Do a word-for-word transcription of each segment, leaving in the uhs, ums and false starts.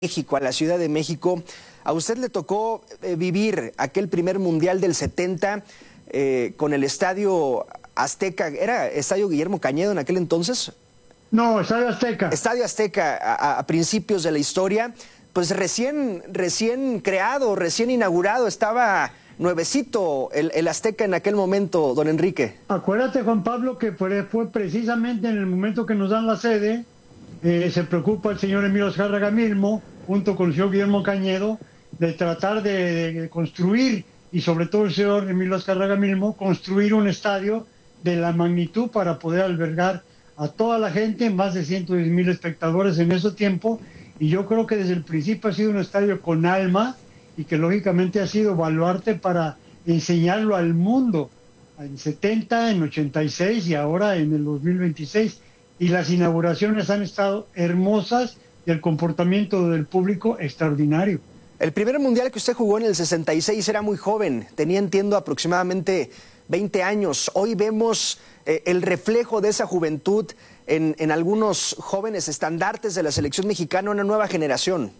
México, a la Ciudad de México. A usted le tocó eh, vivir aquel primer Mundial del setenta eh, con el Estadio Azteca. ¿Era Estadio Guillermo Cañedo en aquel entonces? No, Estadio Azteca. Estadio Azteca a, a principios de la historia. Pues recién, recién creado, recién inaugurado, estaba nuevecito el, el Azteca en aquel momento, don Enrique. Acuérdate, Juan Pablo, que fue, fue precisamente en el momento que nos dan la sede, eh, se preocupa el señor Emilio Azcárraga Milmo, junto con el señor Guillermo Cañedo, de tratar de, de construir, y sobre todo el señor Emilio Azcárraga Milmo, construir un estadio de la magnitud para poder albergar a toda la gente, más de ciento diez mil espectadores en ese tiempo, y yo creo que desde el principio ha sido un estadio con alma, y que lógicamente ha sido baluarte para enseñarlo al mundo, en setenta, en ochenta y seis y ahora en el dos mil veintiséis, y las inauguraciones han estado hermosas, y el comportamiento del público extraordinario. El primer mundial que usted jugó en el sesenta y seis era muy joven, tenía, entiendo, aproximadamente veinte años. Hoy vemos eh, el reflejo de esa juventud en, en algunos jóvenes estandartes de la selección mexicana, una nueva generación.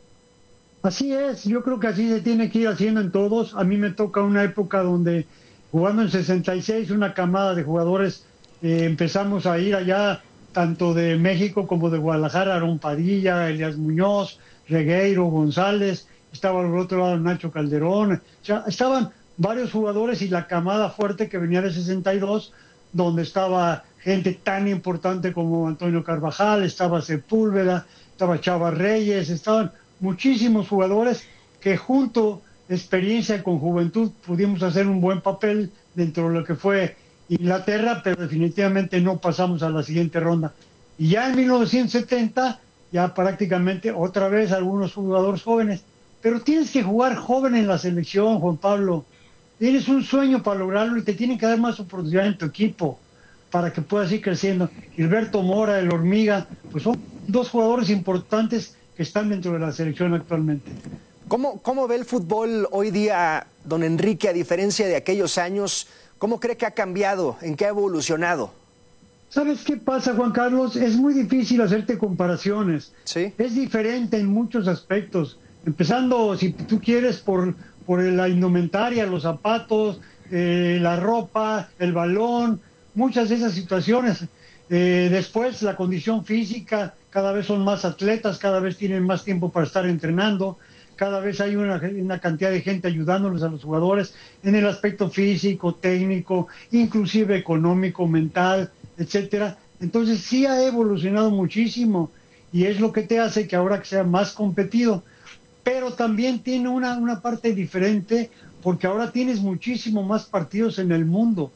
Así es, yo creo que así se tiene que ir haciendo en todos. A mí me toca una época donde, jugando en sesenta y seis, una camada de jugadores, eh, empezamos a ir allá, tanto de México como de Guadalajara, Aarón Padilla, Elías Muñoz, Regueiro, González, estaba al otro lado Nacho Calderón, o sea, estaban varios jugadores y la camada fuerte que venía de sesenta y dos, donde estaba gente tan importante como Antonio Carvajal, estaba Sepúlveda, estaba Chava Reyes, estaban muchísimos jugadores que junto, experiencia con juventud, pudimos hacer un buen papel dentro de lo que fue Inglaterra, pero definitivamente no pasamos a la siguiente ronda. Y ya en mil novecientos setenta, ya prácticamente otra vez algunos jugadores jóvenes, pero tienes que jugar joven en la selección, Juan Pablo. Tienes un sueño para lograrlo y te tienen que dar más oportunidad en tu equipo para que puedas ir creciendo. Gilberto Mora, el Hormiga, pues son dos jugadores importantes que están dentro de la selección actualmente. ¿Cómo, cómo ve el fútbol hoy día, don Enrique, a diferencia de aquellos años? ¿Cómo cree que ha cambiado? ¿En qué ha evolucionado? ¿Sabes qué pasa, Juan Carlos? Es muy difícil hacerte comparaciones. ¿Sí? Es diferente en muchos aspectos. Empezando, si tú quieres, por, por la indumentaria, los zapatos, eh, la ropa, el balón, muchas de esas situaciones. Eh, después, la condición física, cada vez son más atletas, cada vez tienen más tiempo para estar entrenando, cada vez hay una, una cantidad de gente ayudándoles a los jugadores en el aspecto físico, técnico, inclusive económico, mental, etcétera. Entonces sí ha evolucionado muchísimo y es lo que te hace que ahora que sea más competido, pero también tiene una, una parte diferente porque ahora tienes muchísimo más partidos en el mundo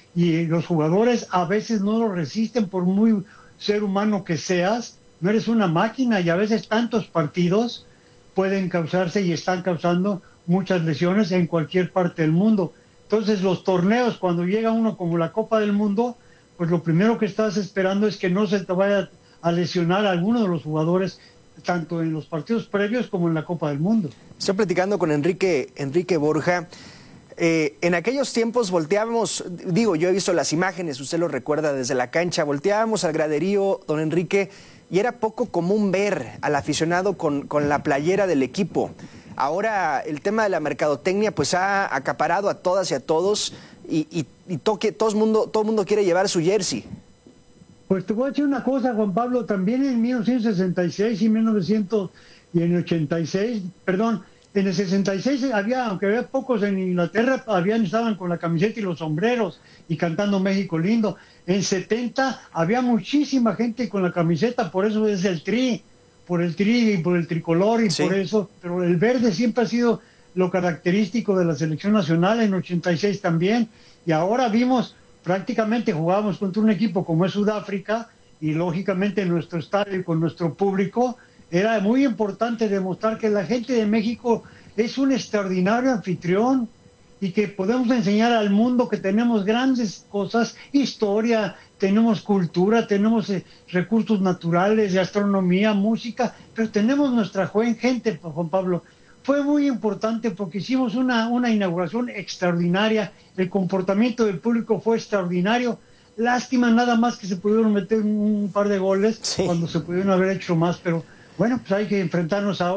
y los jugadores a veces no lo resisten por muy ser humano que seas, no eres una máquina y a veces tantos partidos pueden causarse y están causando muchas lesiones en cualquier parte del mundo. Entonces los torneos, cuando llega uno como la Copa del Mundo, pues lo primero que estás esperando es que no se te vaya a lesionar a alguno de los jugadores, tanto en los partidos previos como en la Copa del Mundo. Estoy platicando con Enrique, Enrique Borja. Eh, en aquellos tiempos volteábamos, digo, yo he visto las imágenes, usted lo recuerda desde la cancha, volteábamos al graderío, don Enrique, y era poco común ver al aficionado con, con la playera del equipo. Ahora el tema de la mercadotecnia pues ha acaparado a todas y a todos y, y, y toque, todo el mundo, todo el mundo quiere llevar su jersey. Pues te voy a decir una cosa, Juan Pablo, también en mil novecientos sesenta y seis y mil novecientos y en el ochenta y seis, perdón, en el sesenta y seis había, aunque había pocos en Inglaterra, habían, estaban con la camiseta y los sombreros y cantando México lindo. En setenta había muchísima gente con la camiseta, por eso es el tri, por el tri y por el tricolor y sí. Por eso, pero el verde siempre ha sido lo característico de la selección nacional, en ochenta y seis también, y ahora vimos, prácticamente jugábamos contra un equipo como es Sudáfrica, y lógicamente en nuestro estadio y con nuestro público, era muy importante demostrar que la gente de México es un extraordinario anfitrión y que podemos enseñar al mundo que tenemos grandes cosas, historia, tenemos cultura, tenemos eh, recursos naturales, gastronomía, música, pero tenemos nuestra joven gente, Juan Pablo. Fue muy importante porque hicimos una, una inauguración extraordinaria, el comportamiento del público fue extraordinario. Lástima nada más que se pudieron meter un, un par de goles, sí, cuando se pudieron haber hecho más, pero Bueno, pues hay que enfrentarnos ahora.